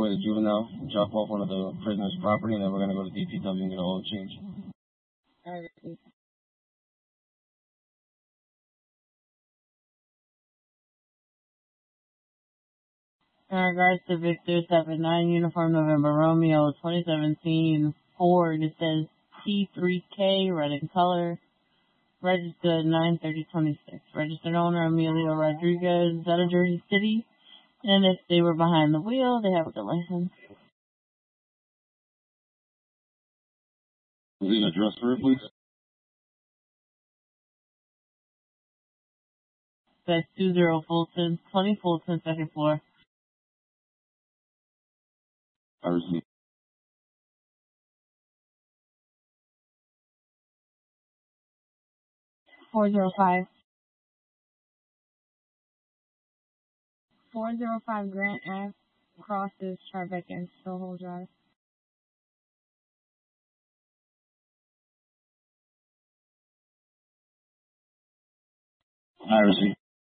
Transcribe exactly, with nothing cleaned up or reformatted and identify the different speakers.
Speaker 1: away the juvenile, drop off one of the prisoner's property, and then we're going to go to D P W and get an oil change.
Speaker 2: Alright. In regards to Victor seven nine, Uniform November Romeo, twenty seventeen Ford, it says T three K, red in color, registered nine thirty twenty-six. Registered owner Emilio Rodriguez, out of Jersey City. And if they were behind the wheel, they have a good license.
Speaker 1: Is it an address for it, please?
Speaker 2: That's two zero Fulton, twenty Fulton, second floor.
Speaker 1: I received.
Speaker 2: four zero five. four zero five Grant Ave, crosses Tribeca and Soho Drive.
Speaker 1: I received.